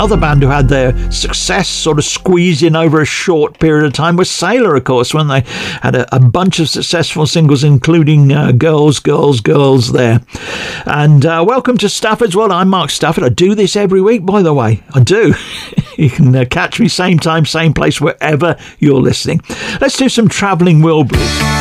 Another band who had their success sort of squeezed in over a short period of time was Sailor, of course, when they had a bunch of successful singles, including Girls, Girls, Girls there. And welcome to Stafford's World. I'm Mark Stafford. I do this every week, by the way. I do. You can catch me same time, same place, wherever you're listening. Let's do some Travelling Wilburys.